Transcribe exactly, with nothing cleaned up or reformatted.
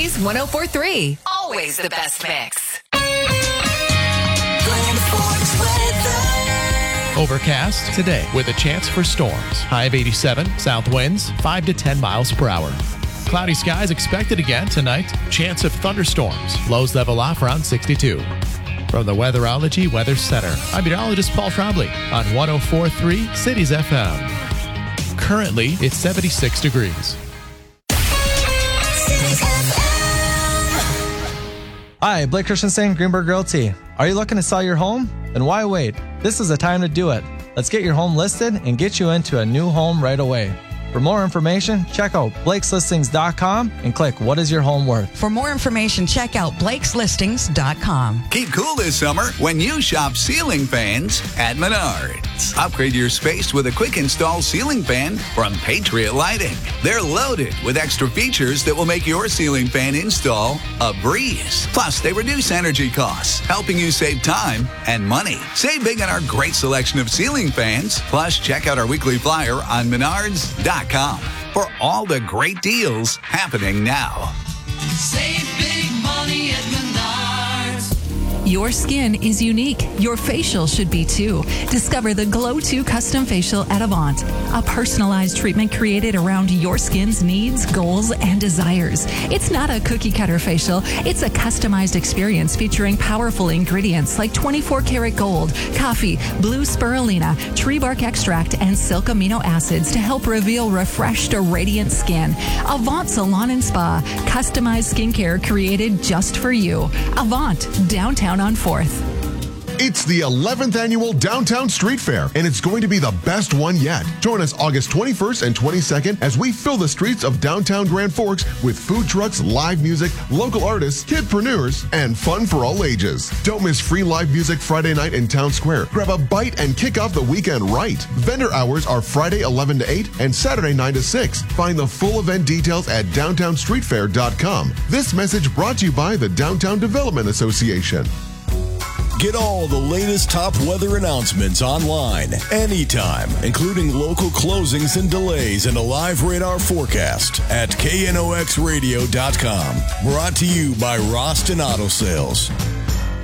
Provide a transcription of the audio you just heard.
Cities one oh four point three. Always the best mix. Overcast today with a chance for storms. High of eighty-seven, south winds five to ten miles per hour. Cloudy skies expected again tonight. Chance of thunderstorms. Lows level off around sixty-two. From the Weatherology Weather Center, I'm meteorologist Paul Trombley on one oh four point three Cities F M. Currently, it's seventy-six degrees. Hi, Blake Christensen, Greenberg Realty. Are you looking to sell your home? Then why wait? This is the time to do it. Let's get your home listed and get you into a new home right away. For more information, check out blakes listings dot com and click What is your home worth? For more information, check out blakes listings dot com. Keep cool this summer when you shop ceiling fans at Menards. Upgrade your space with a quick install ceiling fan from Patriot Lighting. They're loaded with extra features that will make your ceiling fan install a breeze. Plus, they reduce energy costs, helping you save time and money. Save big on our great selection of ceiling fans. Plus, check out our weekly flyer on menards dot com for all the great deals happening now. Save big money at Menards. Your skin is unique. Your facial should be too. Discover the Glow two Custom Facial at Avant, a personalized treatment created around your skin's needs, goals, and desires. It's not a cookie-cutter facial. It's a customized experience featuring powerful ingredients like twenty-four karat gold, coffee, blue spirulina, tree bark extract, and silk amino acids to help reveal refreshed, radiant skin. Avant Salon and Spa, customized skincare created just for you. Avant, downtown on fourth. It's the eleventh annual Downtown Street Fair, and it's going to be the best one yet. Join us August twenty-first and twenty-second as we fill the streets of downtown Grand Forks with food trucks, live music, local artists, kidpreneurs, and fun for all ages. Don't miss free live music Friday night in Town Square. Grab a bite and kick off the weekend right. Vendor hours are Friday eleven to eight and Saturday nine to six. Find the full event details at downtown street fair dot com. This message brought to you by the Downtown Development Association. Get all the latest top weather announcements online, anytime, including local closings and delays and a live radar forecast at K N O X radio dot com. Brought to you by Roston Auto Sales.